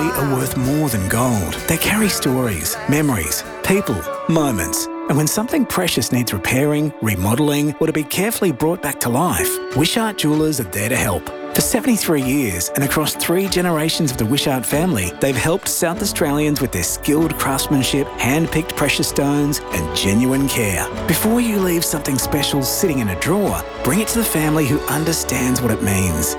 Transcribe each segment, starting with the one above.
jewellery are worth more than gold. They carry stories, memories, people, moments. And when something precious needs repairing, remodelling, or to be carefully brought back to life, Wishart Jewellers are there to help. For 73 years and across 3 generations of the Wishart family, they've helped South Australians with their skilled craftsmanship, hand-picked precious stones and genuine care. Before you leave something special sitting in a drawer, bring it to the family who understands what it means.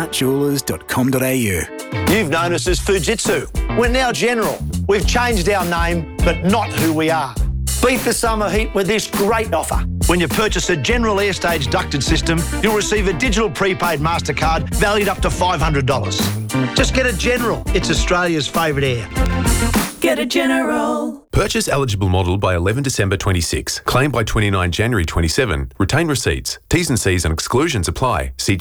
wishartjewellers.com.au. You've known us as Fujitsu. We're now General. We've changed our name, but not who we are. Beat the summer heat with this great offer. When you purchase a General Airstage ducted system, you'll receive a digital prepaid MasterCard valued up to $500. Just get a General. It's Australia's favourite air. Get a General. Purchase eligible model by 11 December 26. Claim by 29 January 27. Retain receipts. T's and C's and exclusions apply. See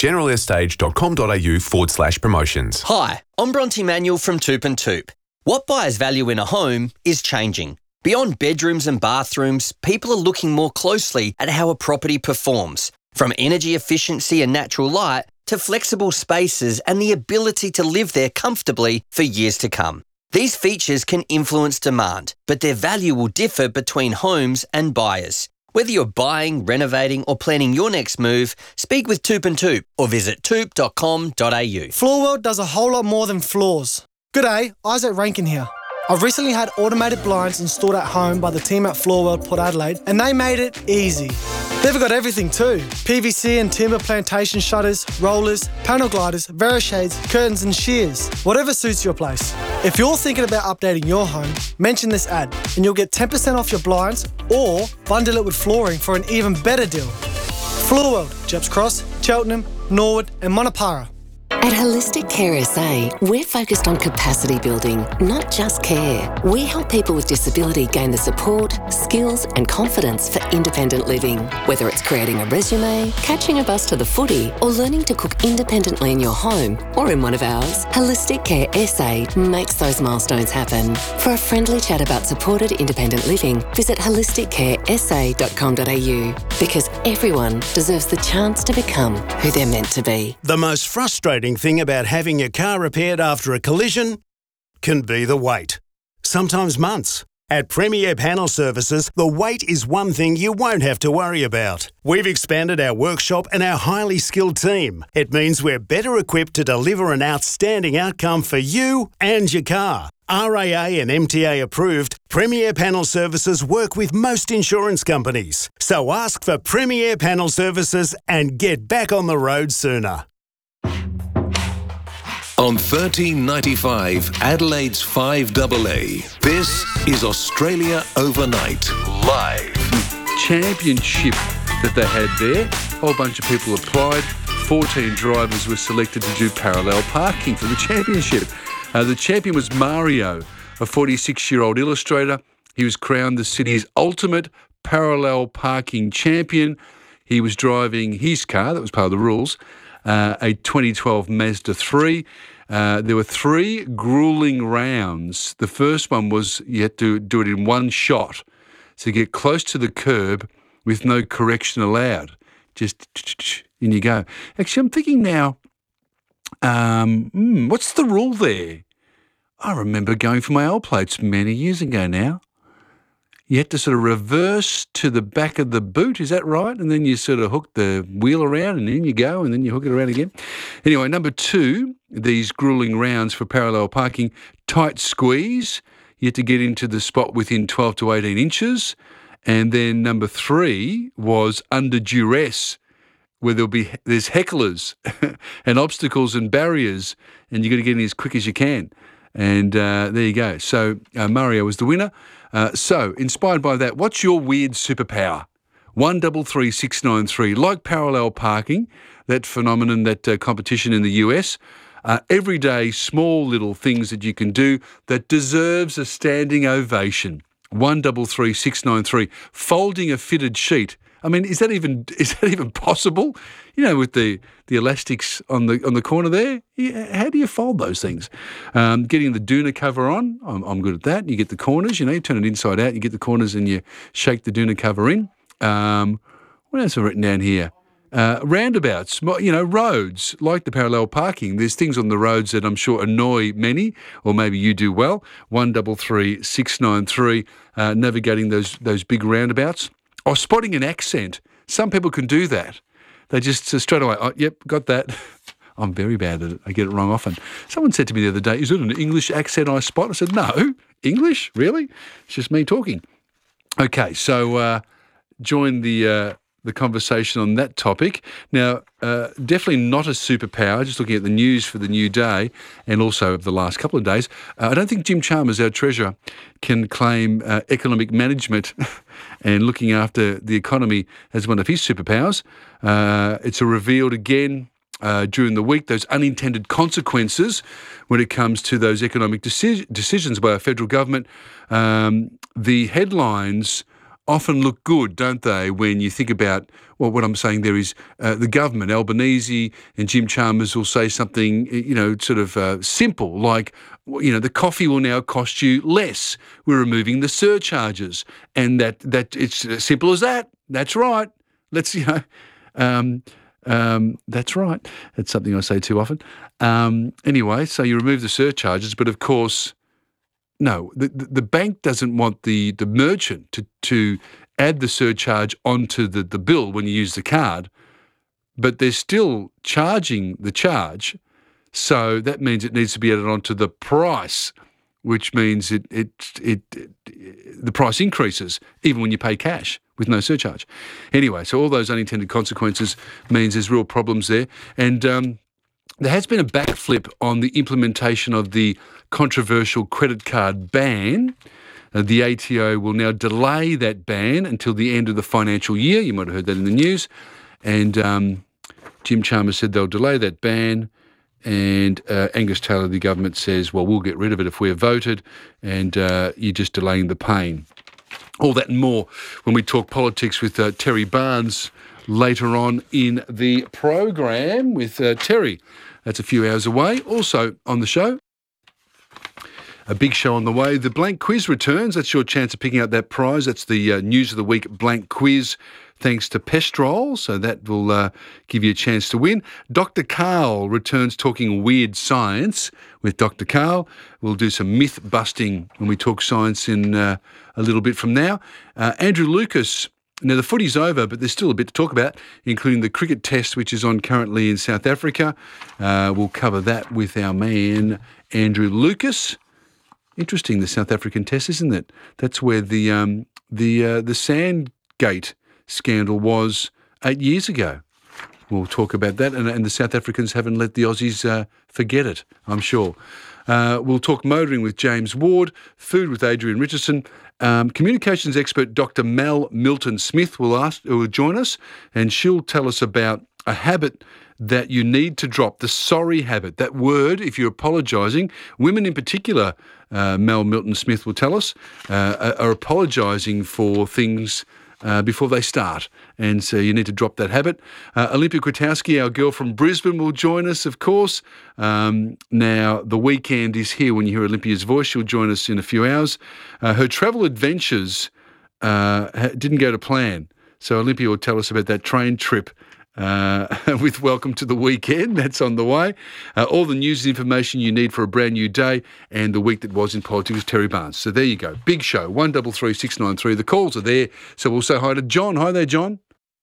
generalairstage.com.au/promotions. Hi, I'm Bronte Manuel from Toop and Toop. What buyers value in a home is changing. Beyond bedrooms and bathrooms, people are looking more closely at how a property performs, from energy efficiency and natural light to flexible spaces and the ability to live there comfortably for years to come. These features can influence demand, but their value will differ between homes and buyers. Whether you're buying, renovating or planning your next move, speak with Toop and Toop or visit toop.com.au. Floorworld does a whole lot more than floors. G'day, Isaac Rankin here. I've recently had automated blinds installed at home by the team at Floorworld Port Adelaide, and they made it easy. They've got everything too. PVC and timber plantation shutters, rollers, panel gliders, Verishades, curtains and shears. Whatever suits your place. If you're thinking about updating your home, mention this ad and you'll get 10% off your blinds or bundle it with flooring for an even better deal. Floorworld, Jeps Cross, Cheltenham, Norwood and Monopara. At Holistic Care SA, we're focused on capacity building, not just care. We help people with disability gain the support, skills and confidence for independent living. Whether it's creating a resume, catching a bus to the footy or learning to cook independently in your home or in one of ours, Holistic Care SA makes those milestones happen. For a friendly chat about supported independent living, visit holisticcaresa.com.au because everyone deserves the chance to become who they're meant to be. The most frustrating thing about having your car repaired after a collision can be the wait. Sometimes months. At Premier Panel Services, the wait is one thing you won't have to worry about. We've expanded our workshop and our highly skilled team. It means we're better equipped to deliver an outstanding outcome for you and your car. RAA and MTA approved, Premier Panel Services work with most insurance companies. So ask for Premier Panel Services and get back on the road sooner. On 1395, Adelaide's 5AA, this is Australia Overnight, live. Championship that they had there. A whole bunch of people applied. 14 drivers were selected to do parallel parking for the championship. The champion was Mario, a 46-year-old illustrator. He was crowned the city's ultimate parallel parking champion. He was driving his car, that was part of the rules, a 2012 Mazda 3. There were 3 grueling rounds. The first one was you had to do it in one shot. So get close to the curb with no correction allowed. Just in you go. Actually, I'm thinking now, what's the rule there? I remember going for my old plates many years ago now. You had to sort of reverse to the back of the boot, is that right? And then you sort of hook the wheel around and in you go and then you hook it around again. Anyway, number 2, these grueling rounds for parallel parking, tight squeeze. You had to get into the spot within 12 to 18 inches. And then number 3 was under duress, where there's hecklers and obstacles and barriers and you've got to get in as quick as you can. And there you go. So Mario was the winner. So, inspired by that, what's your weird superpower? 133693. Like parallel parking, that phenomenon, that competition in the US, everyday small little things that you can do that deserves a standing ovation. 133693. Folding a fitted sheet. I mean, is that even possible? You know, with the elastics on the corner there, how do you fold those things? Getting the doona cover on, I'm good at that. You get the corners, you turn it inside out, you get the corners and you shake the doona cover in. What else have I written down here? roundabouts, roads, like the parallel parking. There's things on the roads that I'm sure annoy many, or maybe you do well. 133 693, navigating those big roundabouts. Or spotting an accent. Some people can do that. They just straight away, yep, got that. I'm very bad at it. I get it wrong often. Someone said to me the other day, is it an English accent I spot? I said, no. English? Really? It's just me talking. Okay, so join the conversation on that topic. Now, definitely not a superpower, just looking at the news for the new day and also of the last couple of days. I don't think Jim Chalmers, our Treasurer, can claim economic management and looking after the economy as one of his superpowers. It's revealed again during the week, those unintended consequences when it comes to those economic decisions by our federal government. The headlines often look good, don't they, when you think about, well, what I'm saying there is the government, Albanese and Jim Chalmers will say something, simple, like, the coffee will now cost you less. We're removing the surcharges. And that it's as simple as that. That's right. That's right. That's something I say too often. Anyway, so you remove the surcharges, but of course, no, the bank doesn't want the merchant to add the surcharge onto the bill when you use the card, but they're still charging the charge. So that means it needs to be added onto the price, which means the price increases even when you pay cash with no surcharge. Anyway, so all those unintended consequences means there's real problems there. And there has been a backflip on the implementation of the controversial credit card ban. The ATO will now delay that ban until the end of the financial year. You might have heard that in the news. And Jim Chalmers said they'll delay that ban. And Angus Taylor, the government, says, well, we'll get rid of it if we're voted, and you're just delaying the pain. All that and more when we talk politics with Terry Barnes later on in the program with Terry. That's a few hours away. Also on the show, a big show on the way. The Blank Quiz returns. That's your chance of picking out that prize. That's the News of the Week Blank Quiz, thanks to Pestrol. So that will give you a chance to win. Dr. Karl returns talking weird science with Dr. Karl. We'll do some myth busting when we talk science in a little bit from now. Andrew Lucas. Now, the footy's over, but there's still a bit to talk about, including the cricket test, which is on currently in South Africa. We'll cover that with our man, Andrew Lucas. Interesting, the South African test, isn't it? That's where the Sandgate scandal was 8 years ago. We'll talk about that, and the South Africans haven't let the Aussies forget it, I'm sure. We'll talk motoring with James Ward, food with Adrian Richardson. Communications expert Dr. Mel Milton-Smith will join us, and she'll tell us about a habit that you need to drop, the sorry habit. That word, if you're apologising, women in particular, Mel Milton-Smith will tell us, are apologising for things before they start. And so you need to drop that habit. Olympia Kwiatkowski, our girl from Brisbane, will join us, of course. Now, the weekend is here when you hear Olympia's voice. She'll join us in a few hours. Her travel adventures didn't go to plan. So Olympia will tell us about that train trip with Welcome to the Weekend. That's on the way. All the news and information you need for a brand new day and the week that was in politics with Terry Barnes. So there you go. Big show, 133 693. The calls are there. So we'll say hi to John. Hi there, John.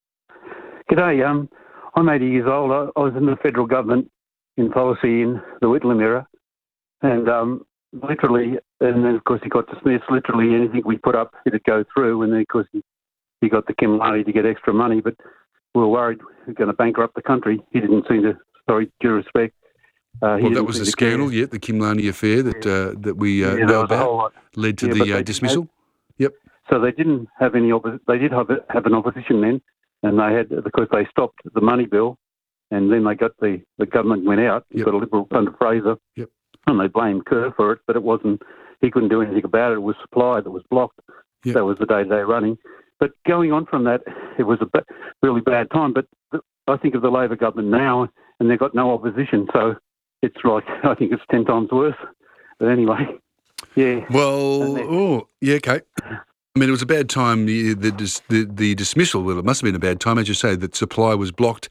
G'day. I'm 80 years old. I was in the federal government in policy in the Whitlam era. And literally, and then of course he got dismissed. Literally anything we put up, it'd go through. And then of course he got the Kimlani to get extra money. But we were worried we were going to bankrupt the country. He didn't seem to, due respect. Well, that was the scandal, the Kimlani affair that we know about, led to the dismissal. Yep. So they didn't have any they did have an opposition then, and they had, because they stopped the money bill, and then they got the government went out. You've got a Liberal under Fraser, and they blamed Kerr for it, but it wasn't, he couldn't do anything about it. It was supply that was blocked. Yep. That was the day-to-day running. But going on from that, it was a really bad time. But I think of the Labor government now, and they've got no opposition. So it's like, I think it's 10 times worse. But anyway, yeah. Well, okay. mean, it was a bad time, the dismissal, well, it must have been a bad time, as you say, that supply was blocked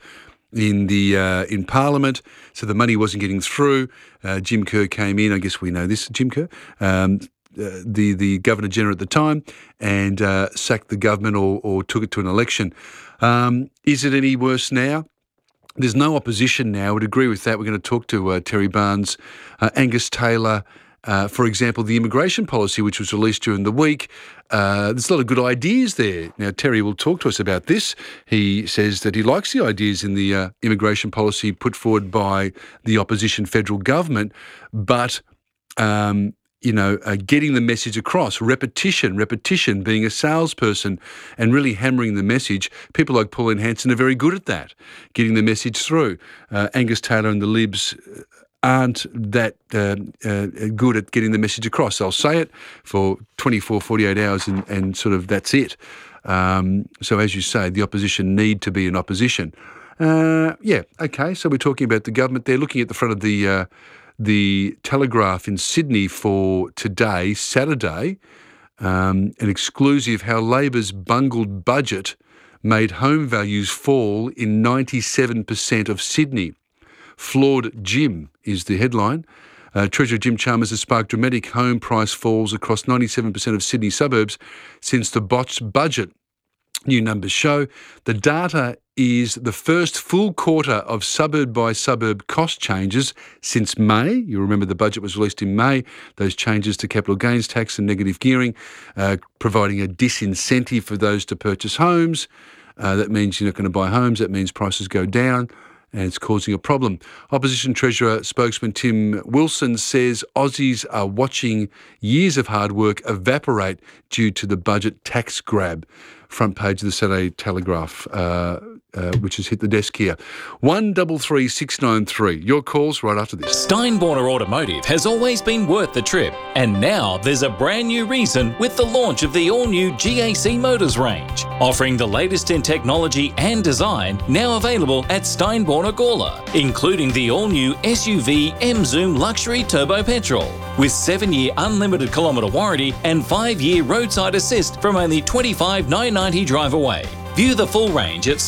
in Parliament, so the money wasn't getting through. Jim Kerr came in, I guess we know this, Jim Kerr, the Governor-General at the time, and sacked the government or took it to an election. Is it any worse now? There's no opposition now. I would agree with that. We're going to talk to Terry Barnes, Angus Taylor. For example, the immigration policy, which was released during the week, there's a lot of good ideas there. Now, Terry will talk to us about this. He says that he likes the ideas in the immigration policy put forward by the opposition federal government, but getting the message across, repetition, being a salesperson and really hammering the message. People like Pauline Hanson are very good at that, getting the message through. Angus Taylor and the Libs aren't that good at getting the message across. They'll say it for 24, 48 hours and sort of that's it. So as you say, the opposition need to be an opposition. Okay, so we're talking about the government. They're looking at the front of the Telegraph in Sydney for today, Saturday, an exclusive how Labor's bungled budget made home values fall in 97% of Sydney. Flawed Jim is the headline. Treasurer Jim Chalmers has sparked dramatic home price falls across 97% of Sydney suburbs since the botched budget. New numbers show the data is the first full quarter of suburb-by-suburb cost changes since May. You remember the budget was released in May. Those changes to capital gains tax and negative gearing, providing a disincentive for those to purchase homes. That means you're not going to buy homes. That means prices go down, and it's causing a problem. Opposition Treasurer spokesman Tim Wilson says Aussies are watching years of hard work evaporate due to the budget tax grab. Front page of the Saturday Telegraph, which has hit the desk here. 133693. Your calls right after this. Steinborner Automotive has always been worth the trip, and now there's a brand new reason with the launch of the all-new GAC Motors range, offering the latest in technology and design, now available at Steinborner Gawler, including the all-new SUV M-Zoom Luxury Turbo Petrol, with 7-year unlimited kilometre warranty and 5-year roadside assist from only $25,990 drive away. View the full range at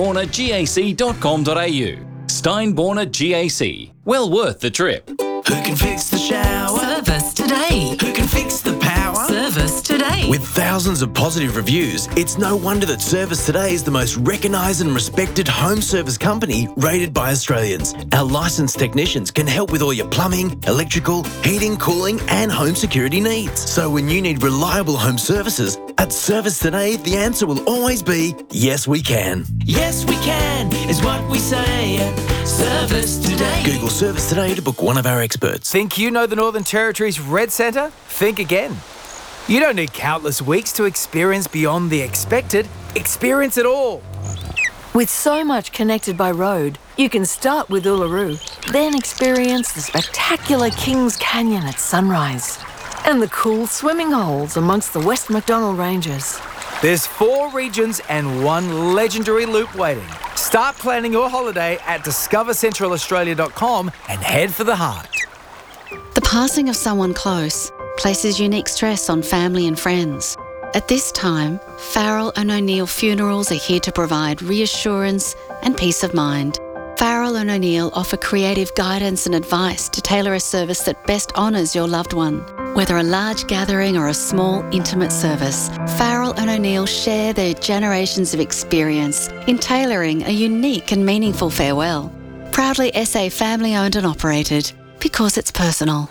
steinbornergac.com.au. Steinborner GAC. Well worth the trip. Who can fix the shower? Service today. Who can fix the power? Service today. With thousands of positive reviews, it's no wonder that Service Today is the most recognised and respected home service company rated by Australians. Our licensed technicians can help with all your plumbing, electrical, heating, cooling and home security needs. So when you need reliable home services, at Service Today, the answer will always be, yes we can. Yes we can, is what we say at Service Today. Google Service Today to book one of our experts. Think you know the Northern Territory's Red Centre? Think again. You don't need countless weeks to experience beyond the expected. Experience it all. With so much connected by road, you can start with Uluru, then experience the spectacular Kings Canyon at sunrise and the cool swimming holes amongst the West Macdonnell Ranges. There's 4 regions and 1 legendary loop waiting. Start planning your holiday at discovercentralaustralia.com and head for the heart. The passing of someone close places unique stress on family and friends. At this time, Farrell and O'Neill Funerals are here to provide reassurance and peace of mind. Farrell and O'Neill offer creative guidance and advice to tailor a service that best honours your loved one. Whether a large gathering or a small, intimate service, Farrell and O'Neill share their generations of experience in tailoring a unique and meaningful farewell. Proudly SA family-owned and operated, because it's personal.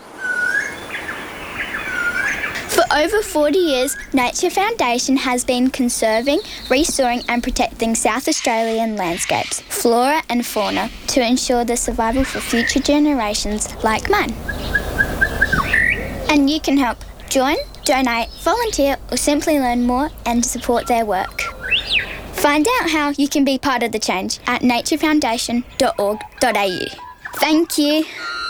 For over 40 years, Nature Foundation has been conserving, restoring and protecting South Australian landscapes, flora and fauna to ensure the survival for future generations like mine. And you can help. Join, donate, volunteer or simply learn more and support their work. Find out how you can be part of the change at naturefoundation.org.au. Thank you.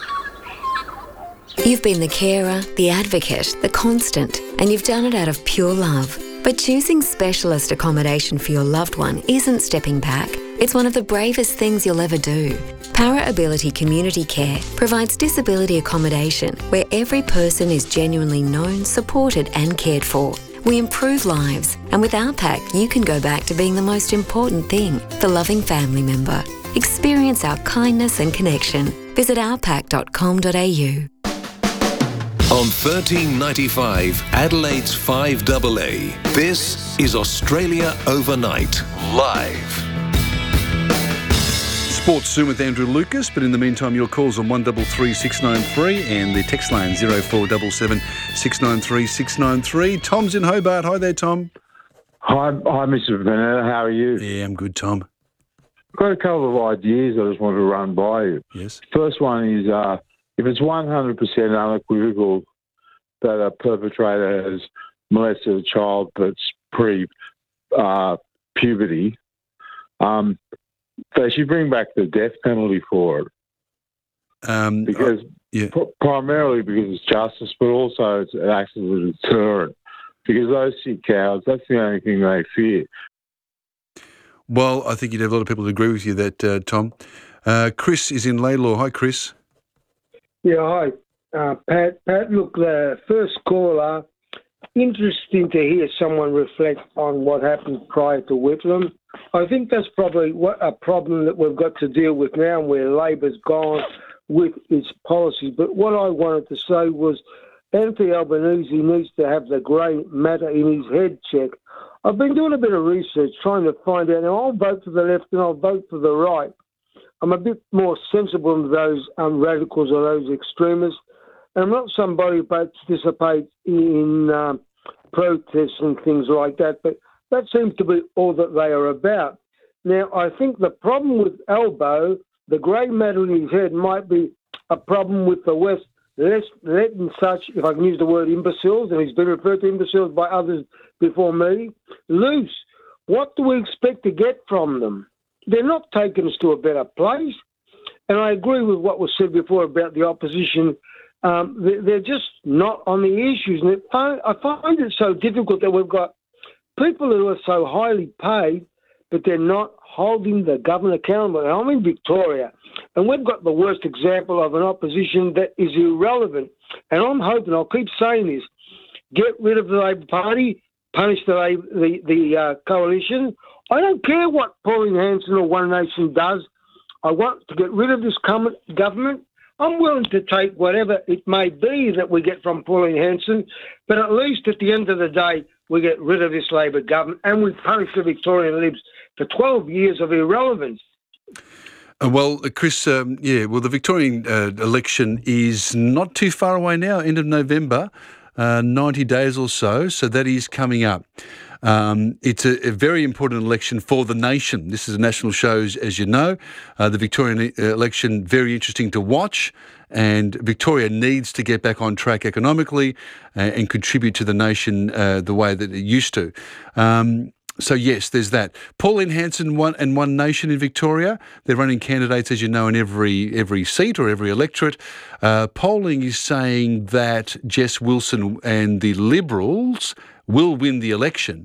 You've been the carer, the advocate, the constant, and you've done it out of pure love. But choosing specialist accommodation for your loved one isn't stepping back. It's one of the bravest things you'll ever do. Para Ability Community Care provides disability accommodation where every person is genuinely known, supported and cared for. We improve lives, and with our pack, you can go back to being the most important thing, the loving family member. Experience our kindness and connection. Visit ourpack.com.au. On 1395 Adelaide's 5AA, this is Australia Overnight, live. Sports soon with Andrew Lucas, but in the meantime, your calls on 133 693 and the text line 0477 693 693. Tom's in Hobart. Hi there, Tom. Hi, Mr. Bennett. How are you? Yeah, I'm good, Tom. I've got a couple of ideas I just want to run by you. Yes. First one is if it's 100% unequivocal that a perpetrator has molested a child that's pre-puberty, they should bring back the death penalty for it. Primarily because it's justice, but also it acts as a deterrent. Because those sick cows, that's the only thing they fear. Well, I think you'd have a lot of people who agree with you that, Tom. Chris is in Laylaw. Hi, Chris. Yeah, hi. Pat, look, the first caller, interesting to hear someone reflect on what happened prior to Whitlam. I think that's probably a problem that we've got to deal with now, where Labor's gone with its policy. But what I wanted to say was Anthony Albanese needs to have the grey matter in his head checked. I've been doing a bit of research trying to find out. Now, I'll vote for the left and I'll vote for the right. I'm a bit more sensible than those radicals or those extremists. And I'm not somebody who participates in protests and things like that, but that seems to be all that they are about. Now, I think the problem with Albo, the grey matter in his head, might be a problem with the West letting such, if I can use the word imbeciles, and he's been referred to imbeciles by others before me, loose. What do we expect to get from them? They're not taking us to a better place. And I agree with what was said before about the opposition. They're just not on the issues. And I find it so difficult that we've got people who are so highly paid, but they're not holding the government accountable. And I'm in Victoria, and we've got the worst example of an opposition that is irrelevant. And I'm hoping, I'll keep saying this, get rid of the Labor Party, punish the coalition. I don't care what Pauline Hanson or One Nation does. I want to get rid of this government. I'm willing to take whatever it may be that we get from Pauline Hanson, but at least at the end of the day, we get rid of this Labor government and we punish the Victorian Libs for 12 years of irrelevance. Well, Chris, the Victorian election is not too far away now, end of November, 90 days or so that is coming up. It's a very important election for the nation. This is a national show, as you know. The Victorian election, very interesting to watch, and Victoria needs to get back on track economically and contribute to the nation the way that it used to. So yes, there's that. Pauline Hanson and One Nation in Victoria. They're running candidates, as you know, in every seat or every electorate. Polling is saying that Jess Wilson and the Liberals will win the election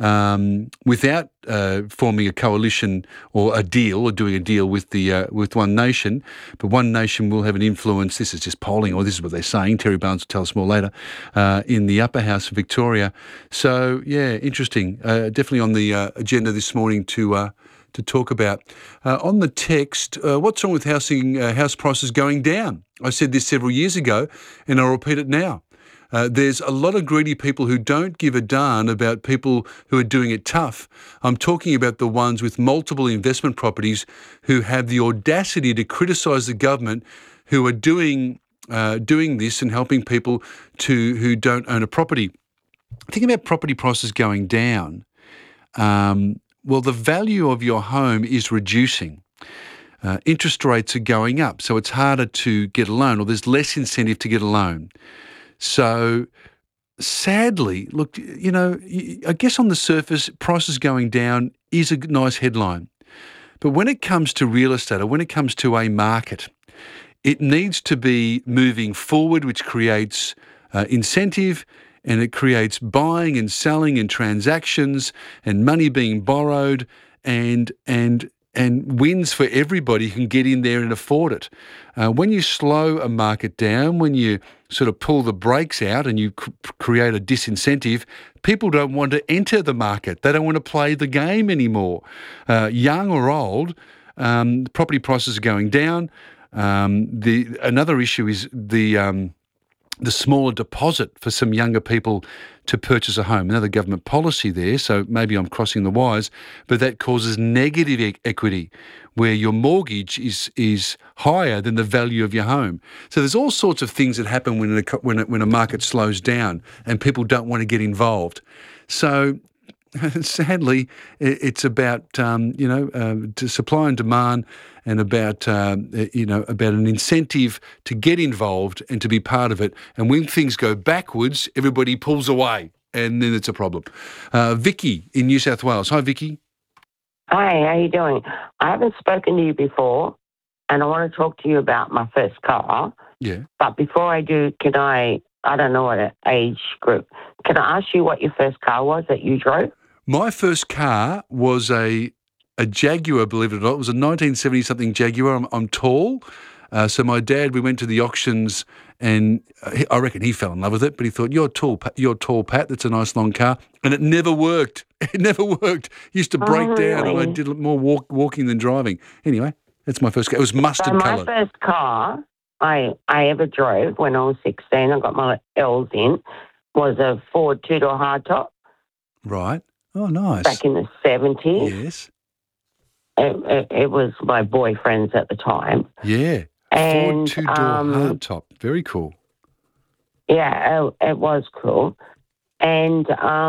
without forming a coalition or a deal or doing a deal with One Nation. But One Nation will have an influence. This is just polling, or this is what they're saying. Terry Barnes will tell us more later in the upper house of Victoria. So yeah, interesting. Definitely on the agenda this morning to talk about. On the text, what's wrong with house prices going down? I said this several years ago, and I'll repeat it now. There's a lot of greedy people who don't give a darn about people who are doing it tough. I'm talking about the ones with multiple investment properties who have the audacity to criticise the government, who are doing this and helping people who don't own a property. Think about property prices going down. Well, the value of your home is reducing. Interest rates are going up, so it's harder to get a loan, or there's less incentive to get a loan. So sadly, look, I guess on the surface, prices going down is a nice headline. But when it comes to real estate, or when it comes to a market, it needs to be moving forward, which creates incentive, and it creates buying and selling and transactions and money being borrowed, and wins for everybody who can get in there and afford it. When you slow a market down, when you sort of pull the brakes out and you create a disincentive, people don't want to enter the market. They don't want to play the game anymore. Young or old, property prices are going down. Another issue is the smaller deposit for some younger people to purchase a home. Another government policy there, so maybe I'm crossing the wires, but that causes negative equity where your mortgage is higher than the value of your home. So there's all sorts of things that happen when a market slows down and people don't want to get involved. So sadly, it's about supply and demand, and about an incentive to get involved and to be part of it. And when things go backwards, everybody pulls away, and then it's a problem. Vicky in New South Wales. Hi, Vicky. Hi, how you doing? I haven't spoken to you before, and I want to talk to you about my first car. Yeah. But before I do, I don't know what age group, can I ask you what your first car was that you drove? My first car was a Jaguar, believe it or not. It was a 1970-something Jaguar. I'm tall. So my dad, we went to the auctions, and I reckon he fell in love with it, but he thought, you're tall, Pat. That's a nice long car. And it never worked. It never worked. It used to break down, and I did more walking than driving. Anyway, that's my first car. It was mustard coloured. My first car I ever drove when I was 16, I got my L's in, was a Ford two-door hardtop. Right. Oh, nice. Back in the 70s. Yes. It was my boyfriend's at the time. Yeah. And, Ford two-door hardtop. Very cool. Yeah, it was cool. And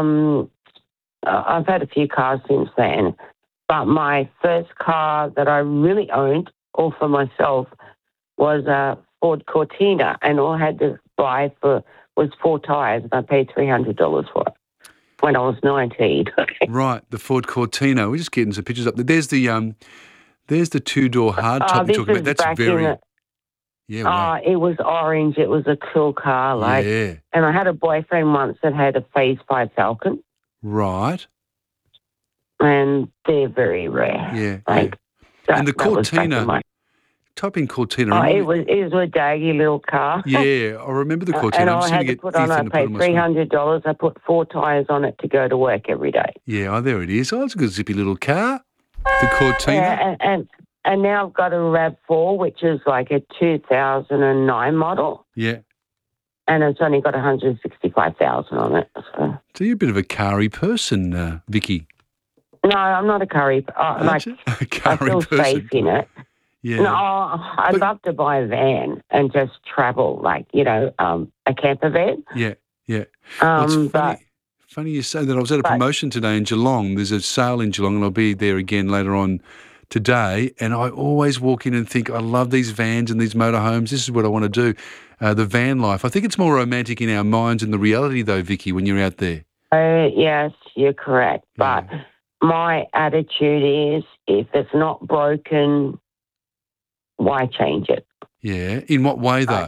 I've had a few cars since then. But my first car that I really owned, all for myself, was a Ford Cortina. And all I had to buy was 4 tyres, and I paid $300 for it when I was 19. Right, the Ford Cortina. We're just getting some pictures up there. There's the two-door hardtop you're talking about. That's very... Wow. It was orange. It was a cool car. Yeah. And I had a boyfriend once that had a Phase 5 Falcon. Right. And they're very rare. Yeah. And the Cortina... Type in Cortina. It was a daggy little car. Yeah, I remember the Cortina. And I had to put on, I paid $300. I put 4 tyres on it to go to work every day. Yeah, there it is. Oh, it's a good zippy little car. The Cortina. Yeah, and now I've got a RAV4, which is like a 2009 model. Yeah. And it's only got 165,000 on it. So you're a bit of a car-y person, Vicky. No, I'm not a car-y. I feel safe in it. Yeah. No, I'd love to buy a van and just travel, a camper van. Yeah. Well, it's funny you say that. I was at a promotion today in Geelong. There's a sale in Geelong, and I'll be there again later on today. And I always walk in and think, I love these vans and these motorhomes. This is what I want to do. The van life. I think it's more romantic in our minds than the reality, though, Vicky, when you're out there. Yes, you're correct. Yeah. But my attitude is, if it's not broken, why change it? Yeah. In what way, though?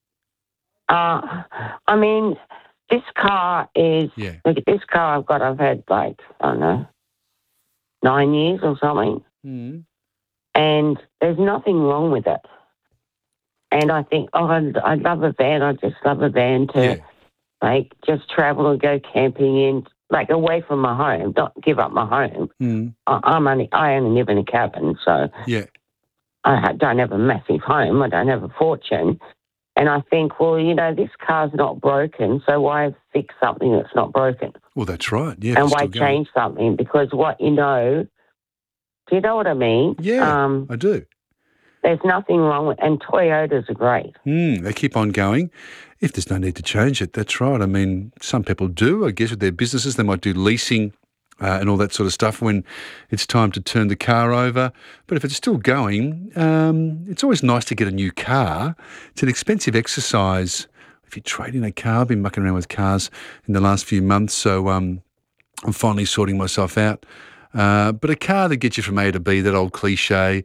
I mean, this car is... Yeah. Look at this car I've had, 9 years or something. Mm. And there's nothing wrong with it. And I think, I love a van. I just love a van to, just travel and go camping in, away from my home, not give up my home. Mm. I only live in a cabin, so... Yeah. I don't have a massive home. I don't have a fortune. And I think, this car's not broken, so why fix something that's not broken? Well, that's right. Yeah. And why change something? Because do you know what I mean? Yeah, I do. There's nothing wrong with, and Toyotas are great. They keep on going. If there's no need to change it, that's right. I mean, some people do, I guess, with their businesses. They might do leasing and all that sort of stuff when it's time to turn the car over. But if it's still going, it's always nice to get a new car. It's an expensive exercise. If you trade in a car, I've been mucking around with cars in the last few months, so I'm finally sorting myself out. But a car that gets you from A to B, that old cliche,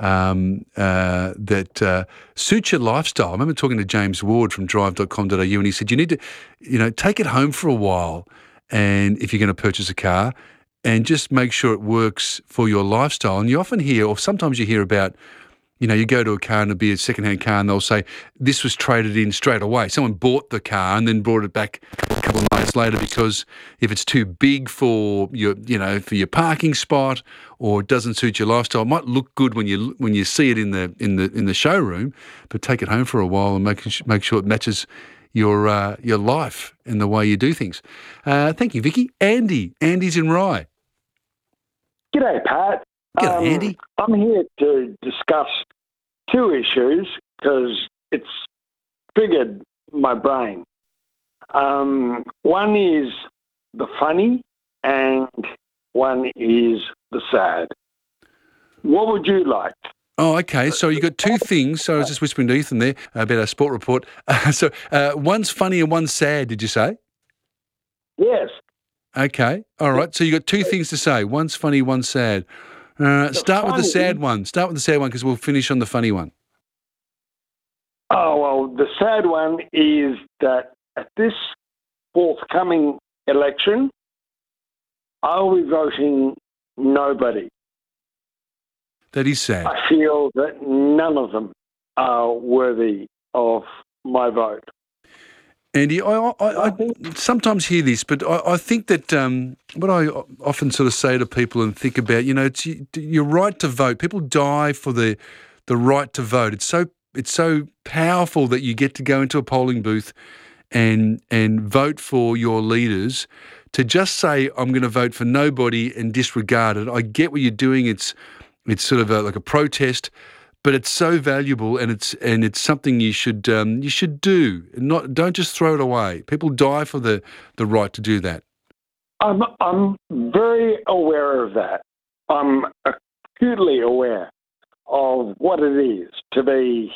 that suits your lifestyle. I remember talking to James Ward from drive.com.au, and he said, you need to, take it home for a while. And if you're going to purchase a car, and just make sure it works for your lifestyle. And you often hear, or sometimes you hear about, you go to a car and it'll be a second-hand car and they'll say, this was traded in straight away. Someone bought the car and then brought it back a couple of nights later because if it's too big for your, for your parking spot or it doesn't suit your lifestyle, it might look good when you see it in the showroom, but take it home for a while and make sure it matches your life and the way you do things. Thank you, Vicky. Andy's in Rye. G'day, Pat. G'day, Andy. I'm here to discuss two issues because it's triggered my brain. One is the funny and one is the sad. What would you like? Oh, okay. So you got two things. So I was just whispering to Ethan there about our sport report. So one's funny and one's sad, did you say? Yes. Okay. All right. So you got two things to say. One's funny, one's sad. Start with the sad one. Start with the sad one because we'll finish on the funny one. Oh, well, the sad one is that at this forthcoming election, I'll be voting nobody. That is sad. I feel that none of them are worthy of my vote. Andy, I sometimes hear this, but I think that what I often sort of say to people and think about, it's your right to vote. People die for the right to vote. It's so powerful that you get to go into a polling booth and vote for your leaders. To just say I'm going to vote for nobody and disregard it, I get what you're doing. It's sort of like a protest. But it's so valuable, and it's something you should do. Don't just throw it away. People die for the right to do that. I'm very aware of that. I'm acutely aware of what it is to be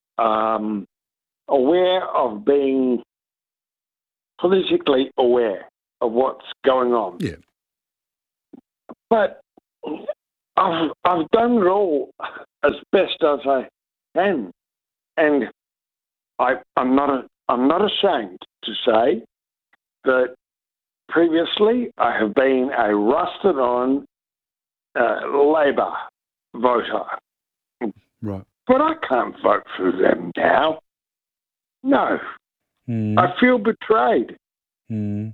aware of being politically aware of what's going on. Yeah. But I've done it all as best as I can, and I'm not ashamed to say that previously I have been a rusted-on Labor voter. Right. But I can't vote for them now. No. I feel betrayed. And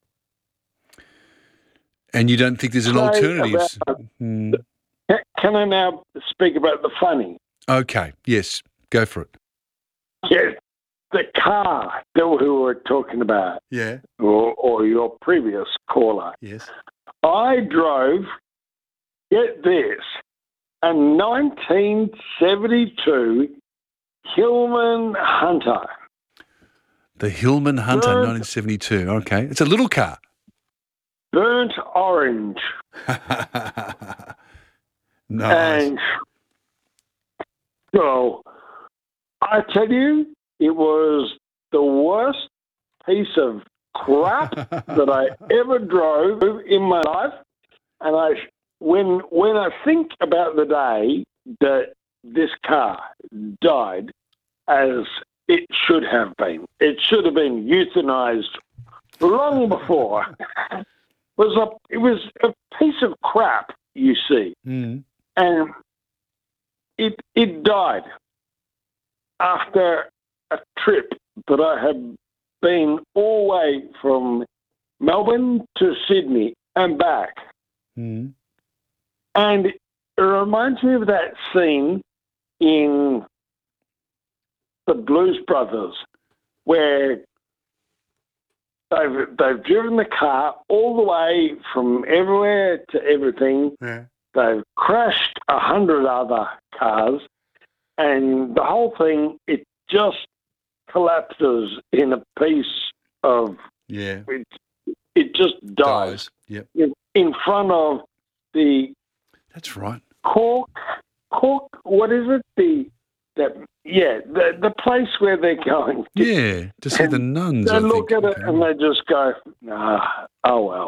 you don't think there's an alternative? Can I now speak about the funny? Okay, yes, go for it. Yes, the car that we were talking about. Yeah. Or your previous caller. Yes. I drove, get this, a 1972 Hillman Hunter. The Hillman Hunter, 1972. Okay, it's a little car. Burnt orange. Nice. And so I tell you, it was the worst piece of crap that I ever drove in my life. And when I think about the day that this car died, as it should have been, it should have been euthanized long before. It was a piece of crap, you see. And it died after a trip that I had been all the way from Melbourne to Sydney and back. And it reminds me of that scene in the Blues Brothers where they've driven the car all the way from everywhere to everything. Yeah. They've crashed 100 other cars, and the whole thing, it just collapses in a piece of... Yeah. It just dies. Yep. In front of the... That's right. Cork, what is it? The place where they're going. Yeah, to see the nuns. They look at it and they just go, oh well.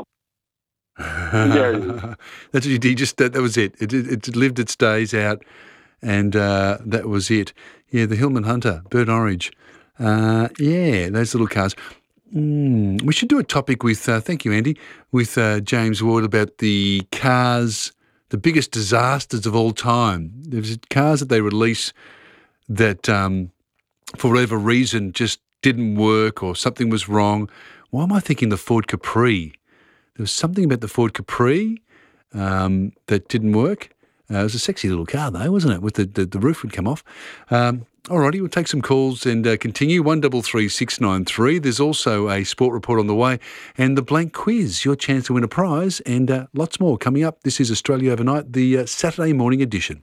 Yeah. That's what you did. That was it. It lived its days out, and that was it. Yeah, the Hillman Hunter, burnt orange. Those little cars. We should do a topic with, thank you, Andy, with James Ward about the cars, the biggest disasters of all time. There's cars that they release that, for whatever reason, just didn't work or something was wrong. Why am I thinking the Ford Capri? There was something about the Ford Capri that didn't work. It was a sexy little car, though, wasn't it? With the roof would come off. All righty, we'll take some calls and continue. 133 693. There's also a sport report on the way and the blank quiz, your chance to win a prize, and lots more coming up. This is Australia Overnight, the Saturday morning edition.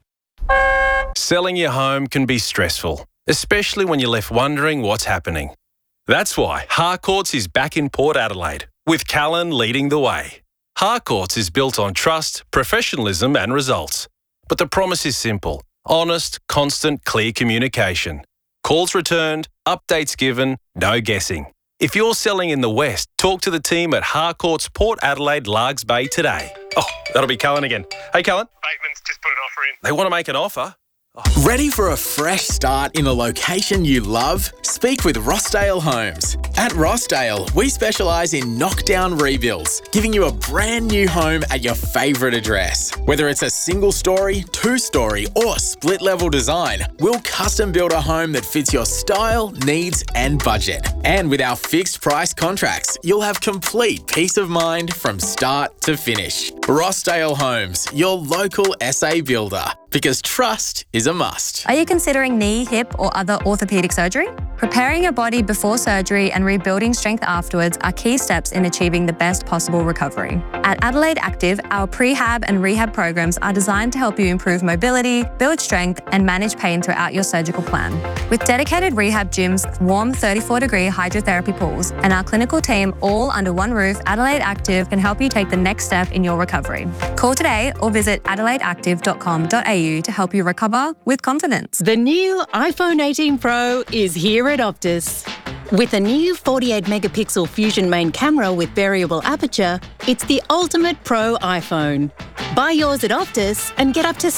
Selling your home can be stressful, especially when you're left wondering what's happening. That's why Harcourts is back in Port Adelaide, with Callan leading the way. Harcourts is built on trust, professionalism and results. But the promise is simple: honest, constant, clear communication. Calls returned, updates given, no guessing. If you're selling in the West, talk to the team at Harcourts Port Adelaide Largs Bay today. Oh, that'll be Callan again. Hey, Callan. Bateman's just put an offer in. They want to make an offer? Ready for a fresh start in a location you love? Speak with Rossdale Homes. At Rossdale, we specialise in knockdown rebuilds, giving you a brand new home at your favourite address. Whether it's a single story, two-story or split level design, we'll custom build a home that fits your style, needs and budget. And with our fixed price contracts, you'll have complete peace of mind from start to finish. Rossdale Homes, your local SA builder. Because trust is a must. Are you considering knee, hip or other orthopaedic surgery? Preparing your body before surgery and rebuilding strength afterwards are key steps in achieving the best possible recovery. At Adelaide Active, our prehab and rehab programs are designed to help you improve mobility, build strength and manage pain throughout your surgical plan. With dedicated rehab gyms, warm 34-degree hydrotherapy pools and our clinical team all under one roof, Adelaide Active can help you take the next step in your recovery. Call today or visit adelaideactive.com.au to help you recover with confidence. The new iPhone 18 Pro is here at Optus. With a new 48-megapixel Fusion main camera with variable aperture, it's the ultimate pro iPhone. Buy yours at Optus and get up to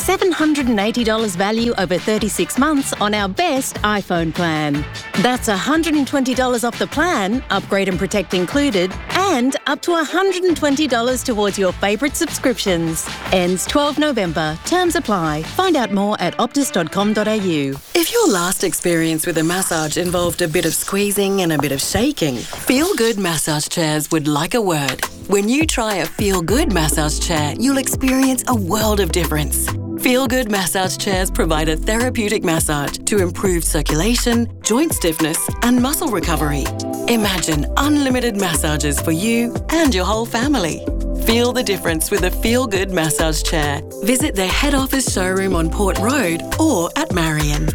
$780 value over 36 months on our best iPhone plan. That's $120 off the plan, upgrade and protect included, and up to $120 towards your favourite subscriptions. Ends 12 November. Terms apply. Find out more at optus.com.au. If your last experience with a massage involved a bit of squeezing and a bit of shaking, Feel Good Massage Chairs would like a word. When you try a Feel Good massage chair, you'll experience a world of difference. Feel Good Massage Chairs provide a therapeutic massage to improve circulation, joint stiffness and muscle recovery. Imagine unlimited massages for you and your whole family. Feel the difference with a Feel Good massage chair. Visit their head office showroom on Port Road or at Marion.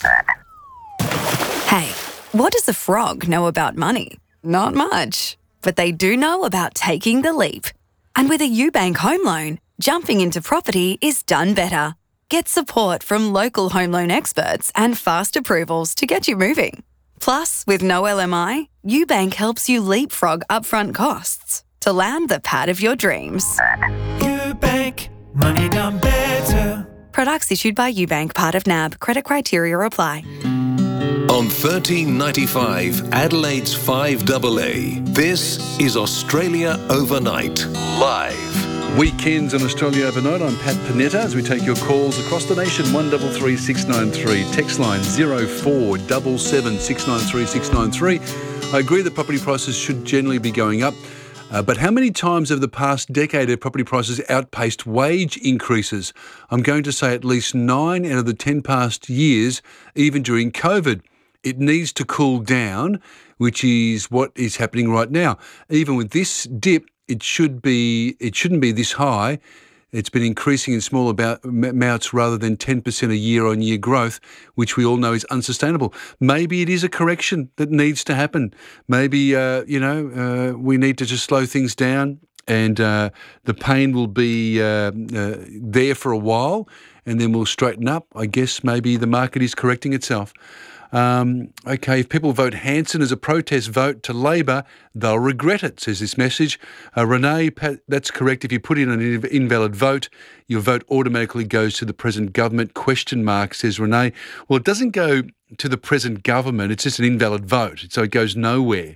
Hey, what does a frog know about money? Not much. But they do know about taking the leap. And with a UBank home loan, jumping into property is done better. Get support from local home loan experts and fast approvals to get you moving. Plus, with no LMI, UBank helps you leapfrog upfront costs to land the pad of your dreams. UBank, money done better. Products issued by UBank, part of NAB. Credit criteria apply. On 1395 Adelaide's 5AA, this is Australia Overnight, live. Weekends on Australia Overnight. I'm Pat Panetta as we take your calls across the nation. 133 693. Text line 0477 693 693. I agree that property prices should generally be going up. But how many times over the past decade have property prices outpaced wage increases? I'm going to say at least 9 out of the 10 past years, even during COVID. It needs to cool down, which is what is happening right now. Even with this dip, it shouldn't be this high. It's been increasing in small amounts rather than 10% a year-on-year growth, which we all know is unsustainable. Maybe it is a correction that needs to happen. Maybe, we need to just slow things down and the pain will be there for a while and then we'll straighten up. I guess maybe the market is correcting itself. Okay, if people vote Hanson as a protest vote to Labor, they'll regret it, says this message. Renee, that's correct. If you put in an invalid vote, your vote automatically goes to the present government, ? Says Renee. Well, it doesn't go to the present government. It's just an invalid vote, so it goes nowhere.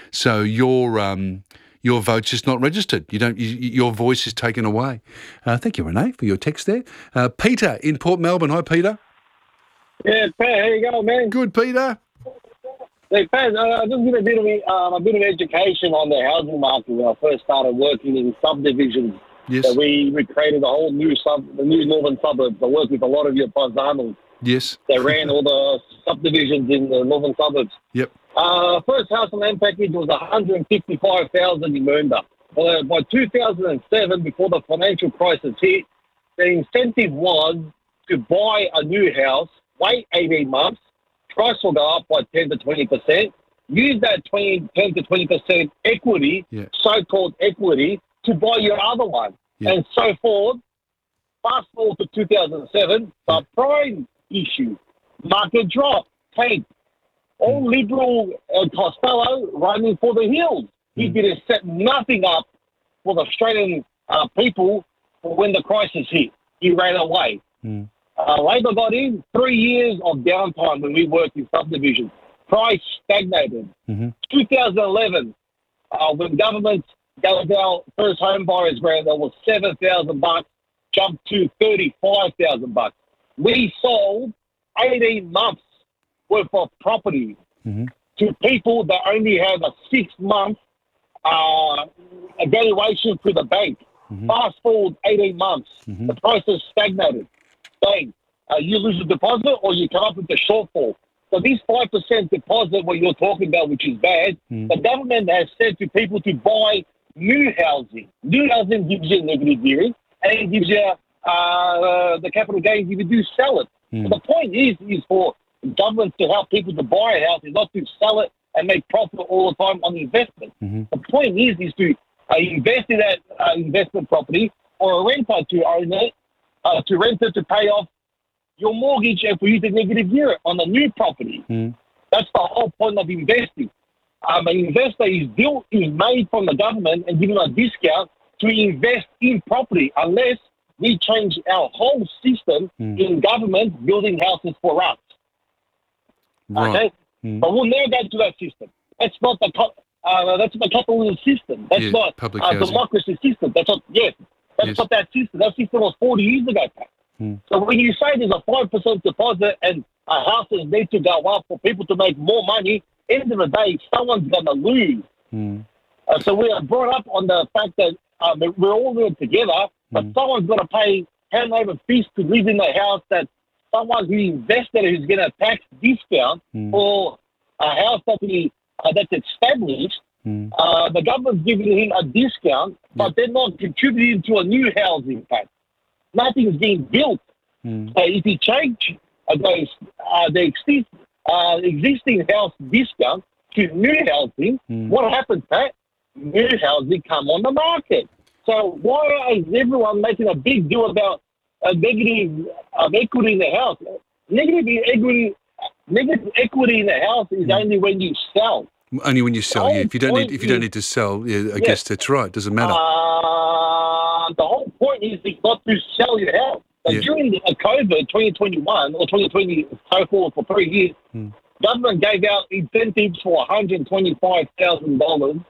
So your vote's just not registered. Your voice is taken away. Thank you, Renee, for your text there. Peter in Port Melbourne. Hi, Peter. Yeah, Pat, how you going, man? Good, Peter. Hey, Pat, I just give a bit of education on the housing market when I first started working in subdivisions. Yes. So we created a whole new northern suburbs. I worked with a lot of your Paisanos. Yes. They ran all the subdivisions in the northern suburbs. Yep. First house and land package was $155,000 in Moomba. By 2007, before the financial crisis hit, the incentive was to buy a new house, wait 18 months, price will go up by 10 to 20%, use that 10 to 20% equity, so-called equity, to buy your other one, and so forth. Fast forward to 2007, the prime issue, market drop, tank. All Liberal Costello running for the hills. He didn't set nothing up for the Australian people for when the crisis hit. He ran away. Labor got in, 3 years of downtime when we worked in subdivisions. Price stagnated. 2011, when government gave our first home buyers grant, that was $7,000, jumped to $35,000. We sold 18 months worth of property to people that only have a 6-month evaluation through the bank. Fast forward 18 months, the price has stagnated. Bang, you lose a deposit or you come up with a shortfall. So this 5% deposit, what you're talking about, which is bad, the government has said to people to buy new housing. New housing gives you negative gearing, and it gives you the capital gains if you do sell it. So the point is for government to help people to buy a house, is not to sell it and make profit all the time on the investment. The point is to invest in that investment property, or a renter to own it, to rent it to pay off your mortgage and for you to negative gear it on the new property. That's the whole point of investing. An investor is made from the government and given a discount to invest in property unless we change our whole system in government building houses for us. Okay? But we'll never go to that system. That's not the capitalism system. That's not a democracy system. That's not that system. That system was 40 years ago, Pat. So when you say there's a 5% deposit and houses need to go up for people to make more money, end of the day, someone's going to lose. So we are brought up on the fact that we're all in it together, but someone's got to pay hand over fist to live in the house that someone who invested who's getting a tax discount for a house that's established. The government's giving him a discount, but they're not contributing to a new housing tax. Nothing's being built. If you change the existing house discount to new housing, what happens, Pat? New housing come on the market. So why is everyone making a big deal about negative equity in the house? Negative equity in the house is only when you sell. Only when you sell, If you don't need to sell, I guess that's right. Doesn't matter. The whole point is not to sell your house. So during COVID 2021 or 2020, so forth for 3 years, government gave out incentives for $125,000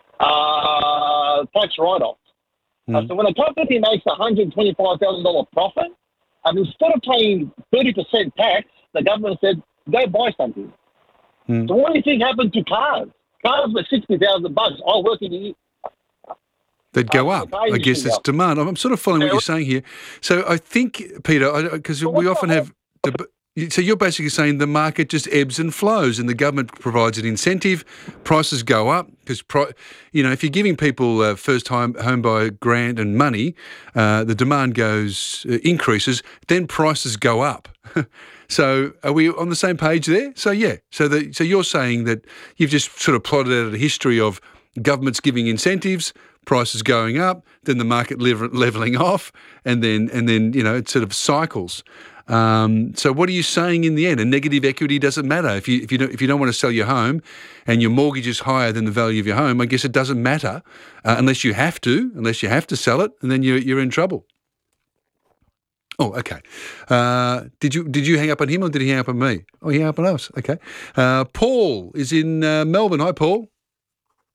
tax write-offs. So when a company makes $125,000 profit, instead of paying 30% tax, the government said, go buy something. So what do you think happened to cars? Cars were $60,000. I work in the They'd go up. I guess it's demand. I'm sort of following what you're saying here. So I think, Peter, because we often have... So you're basically saying the market just ebbs and flows and the government provides an incentive, prices go up because, if you're giving people first-time home buyer grant and money, the demand increases, then prices go up. So are we on the same page there? So so you're saying that you've just sort of plotted out a history of governments giving incentives, prices going up, then the market leveling off, and then it sort of cycles. So what are you saying in the end? A negative equity doesn't matter if you don't want to sell your home, and your mortgage is higher than the value of your home. I guess it doesn't matter unless you have to sell it, and then you're in trouble. Oh, okay. Did you hang up on him or did he hang up on me? Oh, he hung up on us. Okay. Paul is in Melbourne. Hi, Paul.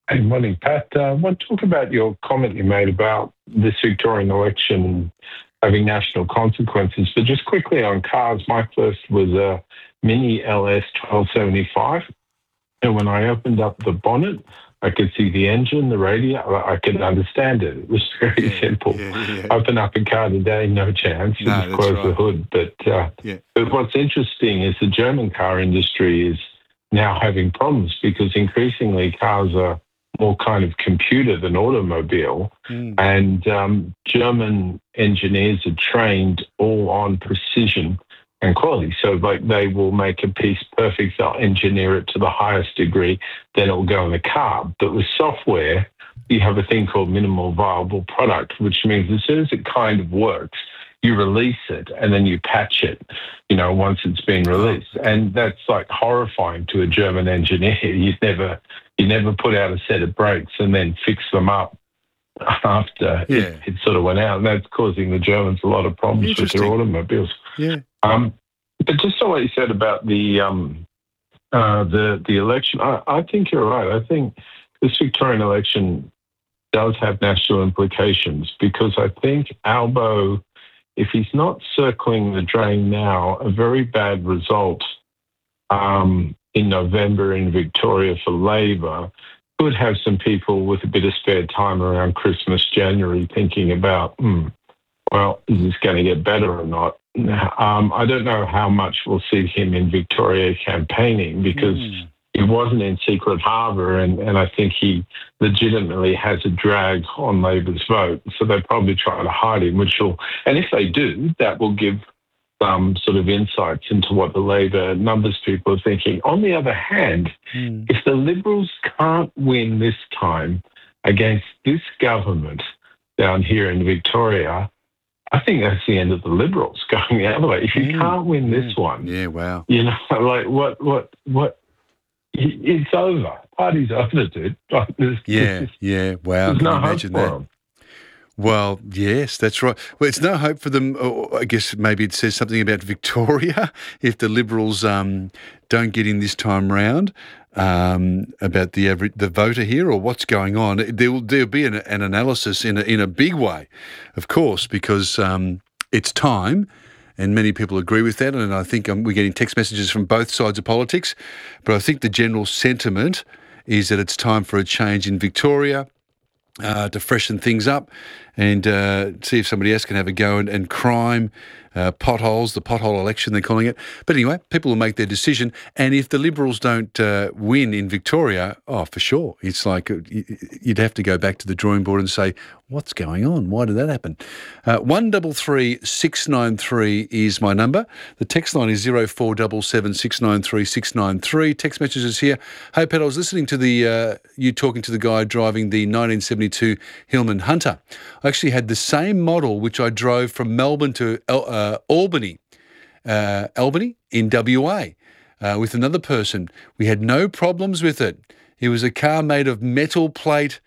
Hey, morning, Pat. I want to talk about your comment you made about this Victorian election having national consequences. But just quickly on cars, my first was a Mini LS 1275. And when I opened up the bonnet, I could see the engine, the radio. I could understand it. It was very simple. Open up a car today, no chance. Just close the hood. But what's interesting is the German car industry is now having problems because increasingly cars are more kind of computer than automobile. And German engineers are trained all on precision and quality. So like they will make a piece perfect, they'll engineer it to the highest degree, then it'll go in the car. But with software, you have a thing called minimal viable product, which means as soon as it kind of works, you release it and then you patch it, once it's been released. And that's like horrifying to a German engineer. You never put out a set of brakes and then fix them up after it sort of went out. And that's causing the Germans a lot of problems with their automobiles. But just on what you said about the election, I think you're right. I think this Victorian election does have national implications because I think Albo, if he's not circling the drain now, a very bad result in November in Victoria for Labor could have some people with a bit of spare time around Christmas, January, thinking about, well, is this going to get better or not? I don't know how much we'll see him in Victoria campaigning because he wasn't in Secret Harbour and I think he legitimately has a drag on Labor's vote. So they're probably trying to hide him, and if they do, that will give some sort of insights into what the Labor numbers people are thinking. On the other hand, if the Liberals can't win this time against this government down here in Victoria, I think that's the end of the Liberals going the other way. If you can't win this one, wow. Like what? It's over. Party's over, dude. Like, wow. Can you imagine that? Well, yes, that's right. Well, it's no hope for them. I guess maybe it says something about Victoria if the Liberals don't get in this time round. About the voter here or what's going on. There'll be an analysis in a big way, of course, because it's time, and many people agree with that. And I think we're getting text messages from both sides of politics. But I think the general sentiment is that it's time for a change in Victoria to freshen things up and see if somebody else can have a go. And crime, potholes, the pothole election, they're calling it. But anyway, people will make their decision. And if the Liberals don't win in Victoria, for sure, it's like you'd have to go back to the drawing board and say, what's going on? Why did that happen? 133 693 is my number. The text line is 0477 693 693. Text messages here. Hey, Pat, I was listening to you talking to the guy driving the 1972 Hillman Hunter. I actually had the same model which I drove from Melbourne to Albany in WA with another person. We had no problems with it. It was a car made of metal plate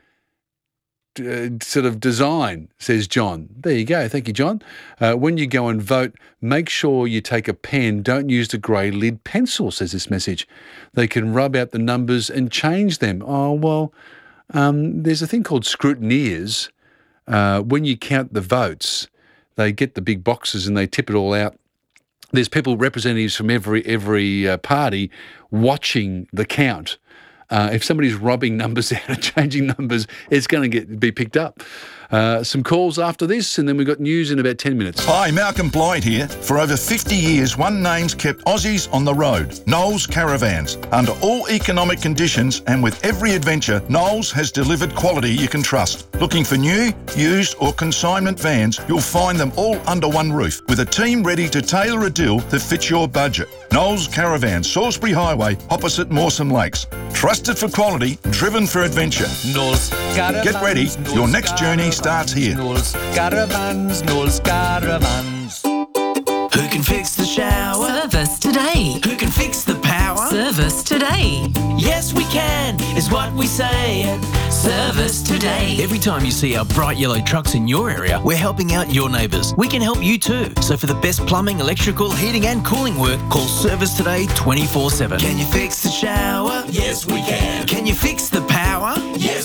sort of design, says John. There you go. Thank you, John. When you go and vote, make sure you take a pen. Don't use the grey lid pencil, says this message. They can rub out the numbers and change them. Oh, well, there's a thing called scrutineers. When you count the votes, they get the big boxes and they tip it all out. There's representatives from every party watching the count. If somebody's rubbing numbers out and changing numbers, it's going to be picked up. Some calls after this, and then we've got news in about 10 minutes. Hi, Malcolm Blyde here. For over 50 years, one name's kept Aussies on the road, Knowles Caravans. Under all economic conditions and with every adventure, Knowles has delivered quality you can trust. Looking for new, used or consignment vans, you'll find them all under one roof, with a team ready to tailor a deal that fits your budget. Knowles Caravans, Salisbury Highway, opposite Mawson Lakes. Trusted for quality, driven for adventure. Knowles Caravans. Get ready, your next journey starts here. Knowles Caravans, Knowles Caravans. Who can fix the shower? Service today. Who can fix the power? Service today. Yes, we can, is what we say at Service Today. Every time you see our bright yellow trucks in your area, we're helping out your neighbours. We can help you too. So for the best plumbing, electrical, heating and cooling work, call Service Today 24/7. Can you fix the shower? Yes, we can. Can you fix the power? Yes,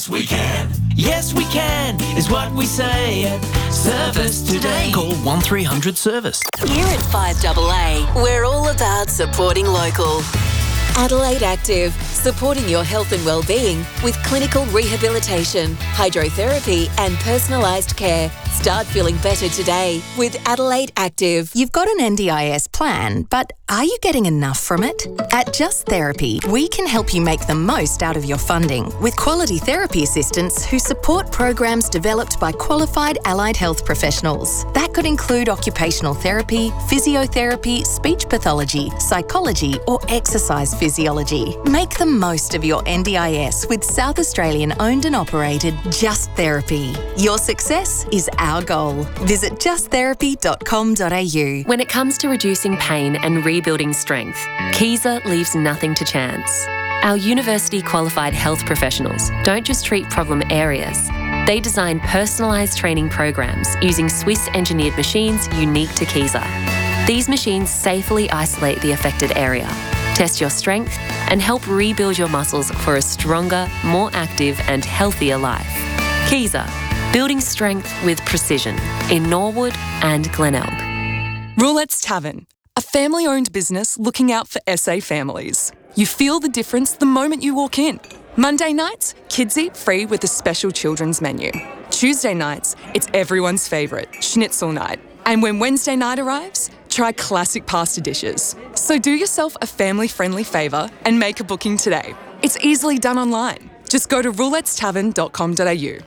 is what we say at Service Today. Call 1300 Service. Here at 5AA, we're all about supporting local. Adelaide Active, supporting your health and well-being with clinical rehabilitation, hydrotherapy and personalised care. Start feeling better today with Adelaide Active. You've got an NDIS plan, but are you getting enough from it? At Just Therapy, we can help you make the most out of your funding with quality therapy assistants who support programs developed by qualified allied health professionals. That could include occupational therapy, physiotherapy, speech pathology, psychology, or exercise physiology. Make the most of your NDIS with South Australian owned and operated Just Therapy. Your success is our goal. Visit justtherapy.com.au. When it comes to reducing pain and rebuilding strength, Kaiser leaves nothing to chance. Our university-qualified health professionals don't just treat problem areas. They design personalised training programs using Swiss-engineered machines unique to Kaiser. These machines safely isolate the affected area, test your strength, and help rebuild your muscles for a stronger, more active and healthier life. Kaiser, building strength with precision in Norwood and Glenelg. Roulette's Tavern, a family-owned business looking out for SA families. You feel the difference the moment you walk in. Monday nights, kids eat free with a special children's menu. Tuesday nights, it's everyone's favourite, schnitzel night. And when Wednesday night arrives, try classic pasta dishes. So do yourself a family-friendly favour and make a booking today. It's easily done online. Just go to roulettestavern.com.au.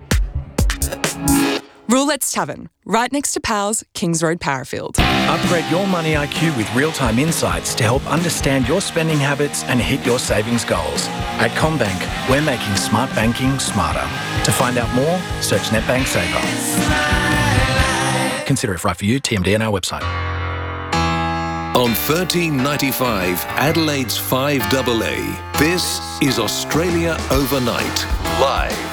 Roulette's Tavern, right next to Powell's, Kings Road, Parafield. Upgrade your money IQ with real-time insights to help understand your spending habits and hit your savings goals. At CommBank, we're making smart banking smarter. To find out more, search NetBank Saver. Consider if right for you, TMD on our website. On 1395 Adelaide's 5AA, this is Australia Overnight, live.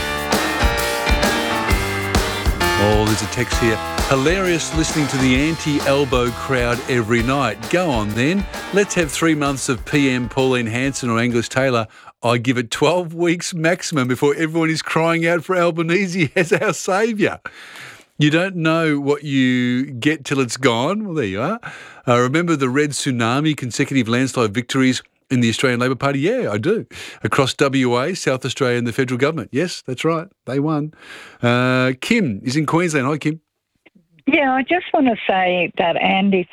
Oh, there's a text here. Hilarious listening to the anti-elbow crowd every night. Go on then. Let's have 3 months of PM Pauline Hanson or Angus Taylor. I give it 12 weeks maximum before everyone is crying out for Albanese as our saviour. You don't know what you get till it's gone. Well, there you are. Remember the red tsunami consecutive landslide victories in the Australian Labor Party? Yeah, I do. Across WA, South Australia and the federal government. Yes, that's right. They won. Kim is in Queensland. Hi, Kim. Yeah, I just want to say that Andy